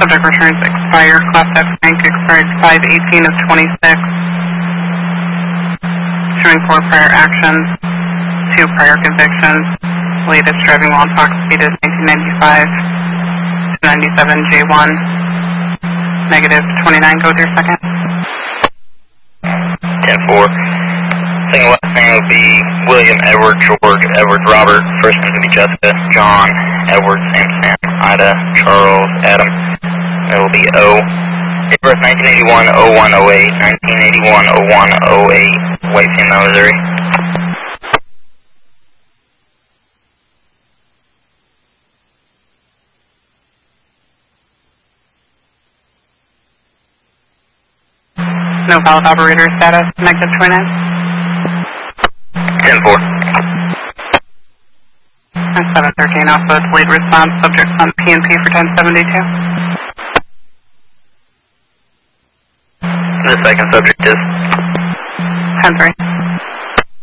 Subject returns expired. Class F rank expired 5/18 of 26. Showing 4 prior actions, 2 prior convictions. Latest driving while intoxicated 1995 to 97 J1. Negative 29 goes your second. 10-4. Second last name will be William Edward George Edward Robert. First name will be Jessica John Edward Sam Ida Charles Adam. It will be O. Date of birth 1981-01-08, 1981-01-08, white female, Missouri. No valid operator status, negative 29. 10-4. 713, also delayed response, subject on PNP for 1072. The second subject is 10-3.